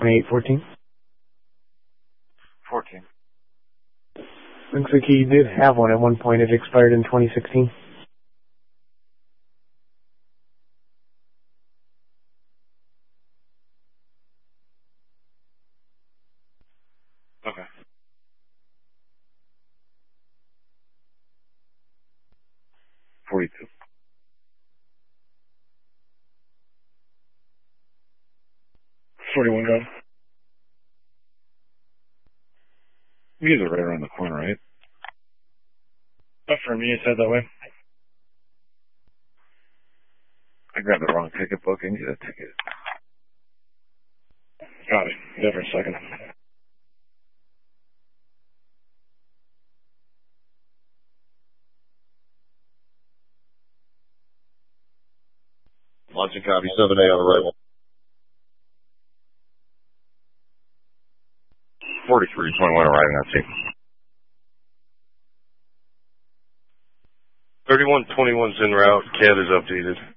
2814. 14. Looks like he did have one at one point. It expired in 2016. Okay. 42. 41 go. You guys are right around the corner, right? For me, it's head that way. I grabbed the wrong ticket book. I need a ticket. Got it. Yeah, for a second. Launching copy 7A on arrival. 4321 arriving on scene. 3121's en route. CAD is updated.